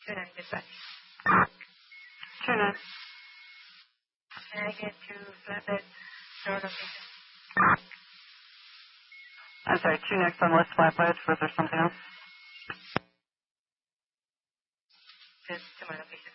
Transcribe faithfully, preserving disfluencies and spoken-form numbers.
two nine dispatch. two nine. Can I get to flatbed door location? I'm sorry, two next on list flatbed. Was there something else? To, to my location.